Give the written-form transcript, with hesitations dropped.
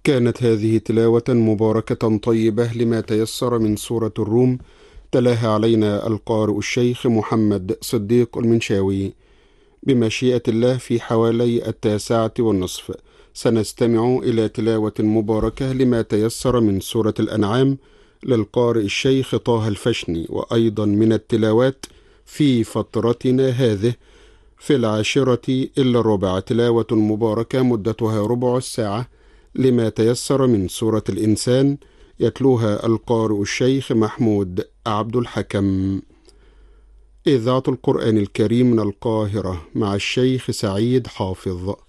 كانت هذه تلاوة مباركة طيبة لما تيسر من سورة الروم، تلاها علينا القارئ الشيخ محمد صديق المنشاوي. بمشيئة الله في حوالي 9:30 سنستمع إلى تلاوة مباركة لما تيسر من سورة الأنعام للقارئ الشيخ طه الفشني، وأيضا من التلاوات في فترتنا هذه في 10:10 تلاوة مباركة مدتها ربع الساعة لما تيسر من سورة الإنسان، يتلوها القارئ الشيخ محمود عبد الحكم. إذاعة القرآن الكريم من القاهرة مع الشيخ سعيد حافظ.